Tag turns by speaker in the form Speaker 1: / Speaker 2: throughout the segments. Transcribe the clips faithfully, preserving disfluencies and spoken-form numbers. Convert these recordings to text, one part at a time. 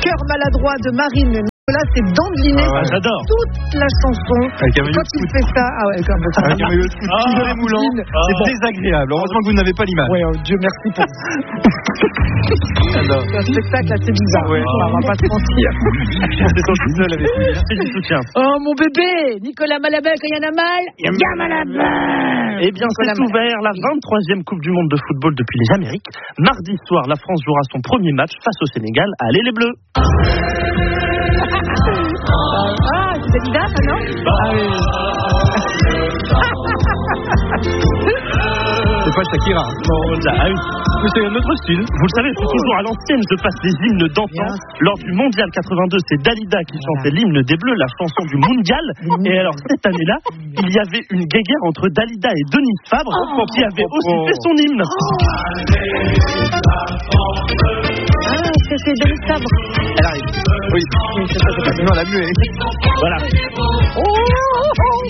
Speaker 1: cœur maladroit de Marine. Là, c'est d'embliner
Speaker 2: ah ouais, j'adore
Speaker 1: toute la chanson. Quand il fait ça, ah ouais, quand même.
Speaker 2: Avec un maillot de foot ah, moulant, ah, c'est bon. Désagréable. Heureusement que vous n'avez pas l'image.
Speaker 1: Oui, oh, Dieu merci pour. C'est un spectacle assez bizarre. Ouais. On va pas se mentir.
Speaker 2: C'est ton seul avec c'est du soutien.
Speaker 1: Oh mon bébé, Nicolas Malabel, quand il y en a mal, il y a Malabel.
Speaker 2: Eh bien, c'est ouvert la vingt-troisième Coupe du Monde de football depuis les Amériques. Mardi soir, la France jouera son premier match face au Sénégal. Allez les Bleus.
Speaker 1: Ah, c'est Dalida, ça, non? Ah oui.
Speaker 2: C'est pas Shakira. Non, ah oui. C'est un autre style. Vous le savez, c'est toujours à l'ancienne. Je passe des hymnes d'antan. Lors du Mondial quatre-vingt-deux, c'est Dalida qui chantait l'hymne des Bleus, la chanson du Mondial. Et alors, cette année-là, il y avait une guéguerre entre Dalida et Denis Fabre, oh, qui avait aussi oh. fait son hymne.
Speaker 1: Ah, c'est Denis Fabre.
Speaker 2: Elle arrive. Oui. oui c'est ça, c'est pas sinon la muée. Voilà. Oh, oh, oh.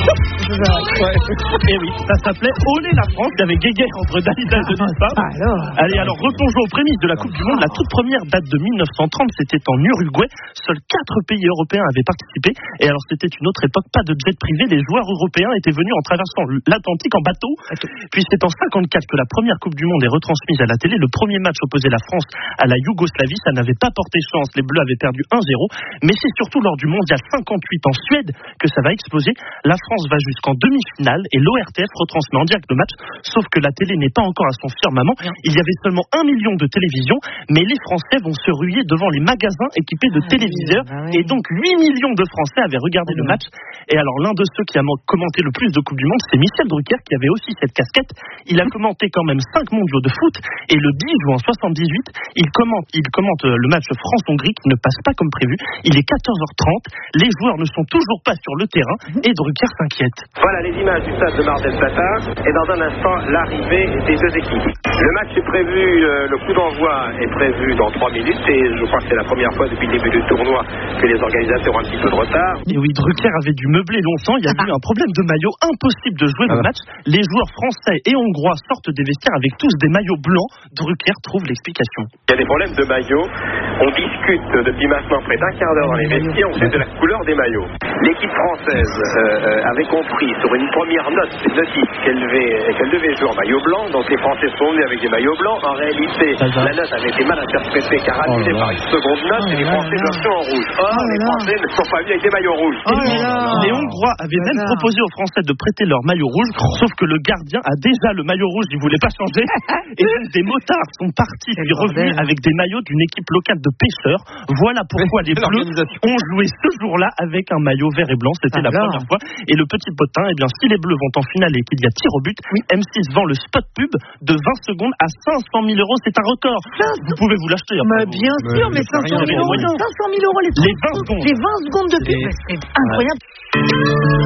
Speaker 2: Ouais. Et oui, ça s'appelait Olé la France. Il y avait guéguerre entre Dalida et Denis Fabre.
Speaker 1: Alors.
Speaker 2: Allez, alors replongeons aux prémices de la Coupe du Monde. La toute première date de mille neuf cent trente, c'était en Uruguay. Seuls quatre pays européens avaient participé. Et alors, c'était une autre époque, pas de jet privé. Les joueurs européens étaient venus en traversant l'Atlantique en bateau. Puis c'est en cinquante-quatre que la première Coupe du Monde est retransmise à la télé. Le premier match opposait la France à la Yougoslavie. Ça n'avait pas porté chance. Les Bleus avaient perdu un zéro. Mais c'est surtout lors du Mondial cinquante-huit en Suède que ça va exploser. La France va jusqu'en demi-finale et l'O R T F retransmet en direct le match. Sauf que la télé n'est pas encore à son firmament. Il y avait seulement un million de télévisions, mais les Français vont se ruer devant les magasins équipés de téléviseurs. Et donc huit millions de Français avaient regardé le match. Et alors l'un de ceux qui a commenté le plus de Coupe du Monde, c'est Michel Drucker, qui avait aussi cette casquette. Il a commenté quand même cinq mondiaux de foot. Et le dix juin soixante-dix-huit, il commente, il commente le match France-Hongrie qui ne passe pas comme prévu. Il est quatorze heures trente. Les joueurs ne sont toujours pas sur le terrain et Drucker s'inquiète.
Speaker 3: Voilà les images du stade de Mar del Plata. Et dans un instant, l'arrivée des deux équipes. Le match est prévu, le coup d'envoi est prévu dans trois minutes. Et je crois que c'est la première fois depuis le début du tournoi que les organisateurs ont un petit peu de retard.
Speaker 2: Et oui, Drucker avait dû meubler longtemps. Il y a eu un problème de maillot, impossible de jouer le match. Les joueurs français et hongrois sortent des vestiaires avec tous des maillots blancs. Drucker trouve l'explication.
Speaker 3: Il y a des problèmes de maillot. On discute depuis maintenant près d'un quart d'heure dans les vestiaires. On sait de la couleur des maillots. L'équipe française euh, avait compris sur une première note, notice qu'elle devait, qu'elle devait jouer en maillot blanc. Donc les Français sont venus avec des maillots blancs. En réalité, la note avait été mal interprétée car annulée oh par une seconde note oh et les Français doivent jouer en rouge. Or, oh les Français ne sont pas venus avec des maillots rouges.
Speaker 2: Oh les Hongrois avaient même proposé aux Français de prêter leur maillot rouge, sauf que le gardien a déjà le maillot rouge, il ne voulait pas changer. Et donc des motards sont partis puis revenus avec des maillots d'une équipe locale de pêcheurs. Voilà pourquoi les Bleus ont joué ce jour-là avec un maillot vert et blanc. C'était ah la première fois. Et le petit potin, eh bien, si les Bleus vont en finale et qu'il y a tir au but, oui. M six vend le spot pub de vingt secondes à cinq cent mille euros. C'est un record. Vous pouvez vous l'acheter.
Speaker 1: Mais bien mais sûr, mais cinq cent mille euros, cinq cent mille euros les, les vingt secondes. Les vingt secondes de pub. C'est incroyable.